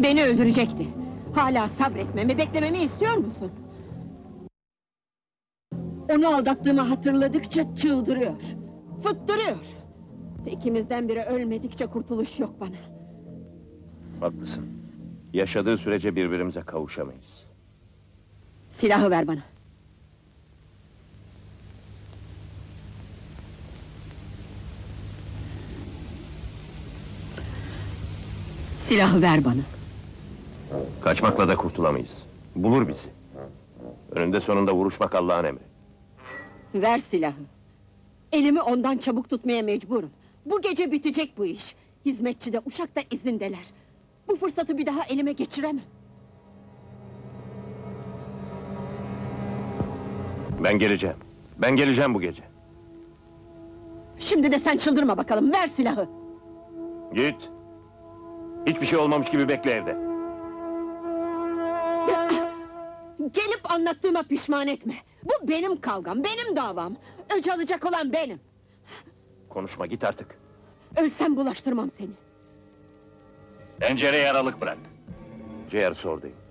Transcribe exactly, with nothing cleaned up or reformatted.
Beni öldürecekti. Hala sabretmemi, beklememi istiyor musun? Onu aldattığımı hatırladıkça çıldırıyor. Fıttırıyor. İkimizden biri ölmedikçe kurtuluş yok bana. Haklısın. Yaşadığı sürece birbirimize kavuşamayız. Silahı ver bana. Silahı ver bana. Kaçmakla da kurtulamayız. Bulur bizi. Önünde sonunda vuruşmak Allah'ın emri. Ver silahı. Elimi ondan çabuk tutmaya mecburum. Bu gece bitecek bu iş. Hizmetçi de, uşak da izindeler. Bu fırsatı bir daha elime geçiremem. Ben geleceğim. Ben geleceğim bu gece. Şimdi de sen çıldırma bakalım, ver silahı! Git! Hiçbir şey olmamış gibi bekle evde. Gelip anlattığıma pişman etme! Bu benim kavgam, benim davam! Öc alacak olan benim! Konuşma, git artık. Ölsem bulaştırmam seni! Pencereye aralık bırak. Ciğer sordayım.